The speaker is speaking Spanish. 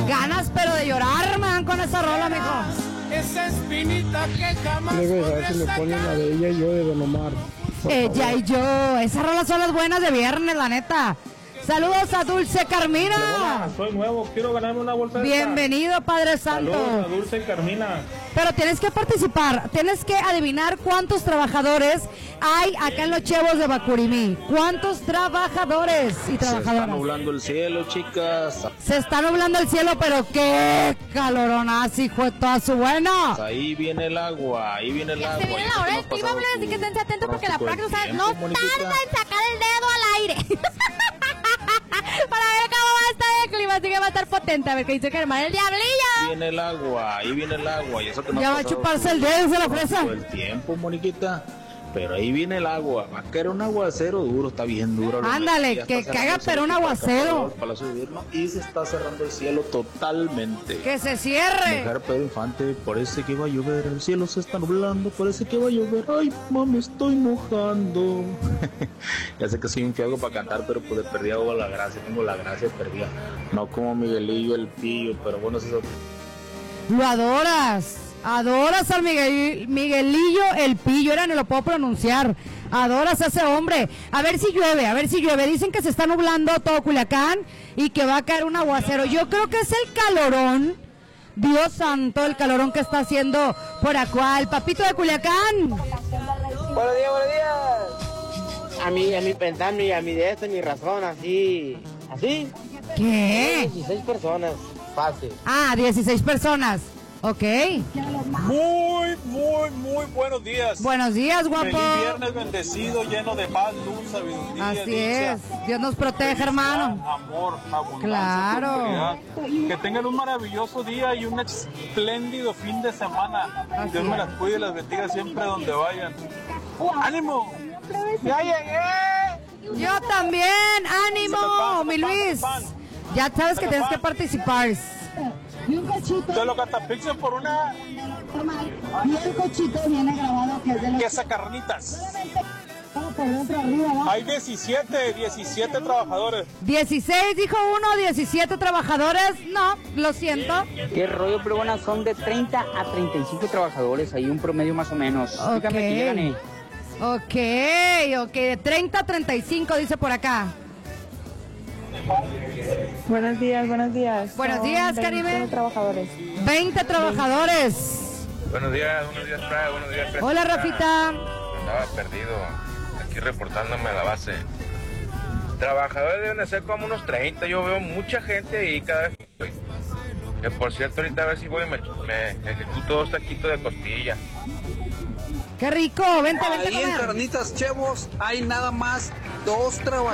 Ganas pero de llorar, man, con esa rola, mijo. Esa espinita que jamás Luego a ver si me ponen la de ella y yo de Don Omar. Ella y yo, esas rolas son las buenas de viernes, la neta. Saludos a Dulce Carmina. Hola, soy nuevo, quiero ganarme una bolsa de Bienvenido, Padre Santo. Saludos a Dulce Carmina. Pero tienes que participar, tienes que adivinar cuántos trabajadores hay acá en los Chevos de Bacurimí. ¿Cuántos trabajadores y trabajadoras? Se está nublando el cielo, chicas. Se está nublando el cielo, pero qué caloronazo, hijo de toda su buena. Ahí viene el agua, ahí viene el agua. Se viene la hora del clima, así que estén atentos porque la próxima no tarda en sacar el dedo al aire. Para ver cómo va a estar el clima, así que va a estar potente. A ver qué dice Germán, el diablillo. Viene el agua, ahí viene el agua. Y eso que no ya va a chuparse el dedo, se la fresa. Todo el tiempo, Moniquita. Pero ahí viene el agua. Va a caer un aguacero duro, está bien duro. Ándale, que caiga pero un aguacero. Y se está cerrando el cielo totalmente. Que se cierre. Dejar Pedro Infante, parece que va a llover. El cielo se está nublando, parece que va a llover. Ay, mamá, me estoy mojando. Ya sé que soy un fiago para cantar, pero pues de perdida hago la gracia. Tengo la gracia perdida. No como Miguelillo, el pillo, pero bueno, eso es otro. Lo adoras. Adoras al Miguelillo el pillo, era no lo puedo pronunciar. Adoras a ese hombre. A ver si llueve, a ver si llueve. Dicen que se está nublando todo Culiacán y que va a caer un aguacero. Yo creo que es el calorón. Dios santo, el calorón que está haciendo por acá. El papito de Culiacán. Buenos días, buenos días. A mi pensar, a mi de esto, mi razón, así. ¿Así? ¿Qué? 16 personas, fácil. Ah, 16 personas. Ok. Muy buenos días. Buenos días, guapo. Feliz viernes bendecido, lleno de paz, luz, sabiduría. Así dicha, es. Dios nos protege, hermano. Amor, abundancia, Claro. prosperidad. Que tengan un maravilloso día y un espléndido fin de semana. Así Dios me es. las cuide y las bendiga siempre donde vayan. ¡Ánimo! ¡Ya llegué! Yo también. ¡Ánimo, mi Luis! Ya sabes que tienes que participar. Te lo catapixen por una Y el cochito viene grabado que es de los quesacarnitas. por dentro arriba, ¿va? Hay 17 trabajadores. 16 dijo uno, 17 trabajadores. No, lo siento. Qué rollo, pero bueno, son de 30 a 35 trabajadores, ahí un promedio más o menos. Dígame que ya gané. Ok, de 30 a 35 dice por acá. Buenos días, buenos días. Buenos días, Karime. 20 trabajadores. 20 trabajadores. Buenos días, Fran, buenos días. Hola, Rafita. Andaba perdido, aquí reportándome a la base. Trabajadores deben de ser como unos 30, yo veo mucha gente ahí cada vez que voy. Que por cierto, ahorita a ver si voy y me ejecuto 2 taquitos de costilla. Qué rico, vente, Ahí en comer. Carnitas Chevos hay nada más 2 trabajadores.